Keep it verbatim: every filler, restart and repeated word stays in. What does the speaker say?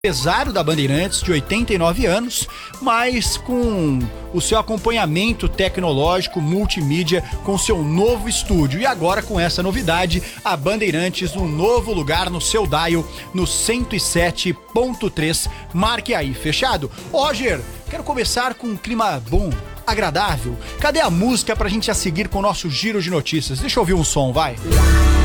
empresário da Bandeirantes de oitenta e nove anos, mas com o seu acompanhamento tecnológico, multimídia, com seu novo estúdio. E agora com essa novidade, a Bandeirantes num novo lugar no seu dial, no cento e sete ponto três. Marque aí, fechado? Roger, quero começar com um clima bom, agradável. Cadê a música pra gente a seguir com o nosso giro de notícias? Deixa eu ouvir um som, vai.